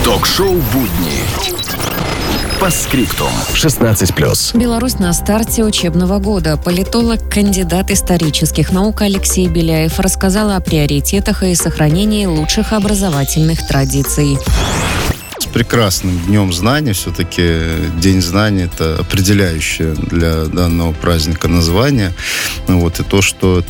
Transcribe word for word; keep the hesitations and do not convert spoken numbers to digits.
Ток-шоу «Будни». По скриптум. шестнадцать плюс. Беларусь на старте учебного года. Политолог, кандидат исторических наук Алексей Беляев рассказал о приоритетах и сохранении лучших образовательных традиций. С прекрасным Днем знаний. Все-таки День знаний – это определяющее для данного праздника название. Вот. И то, что